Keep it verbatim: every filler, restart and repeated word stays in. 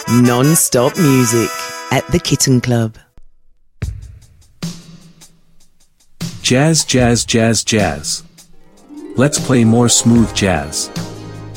Non-stop music at the Kitten Club. Jazz, jazz, jazz, jazz. Let's play more smooth jazz.